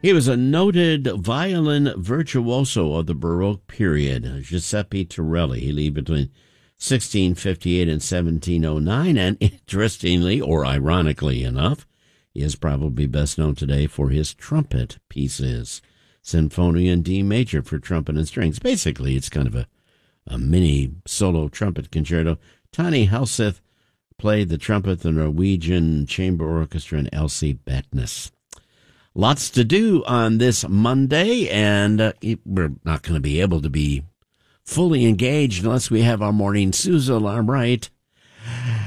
He was a noted violin virtuoso of the Baroque period, Giuseppe Torelli. He lived between 1658 and 1709, and interestingly, or ironically enough, he is probably best known today for his trumpet pieces, Sinfonia in D major for trumpet and strings. Basically, it's kind of a mini solo trumpet concerto. Tiny Helseth played the trumpet, the Norwegian Chamber Orchestra, and Elsie Bettness. Lots to do on this Monday, and we're not going to be able to be fully engaged unless we have our morning Suze alarm right.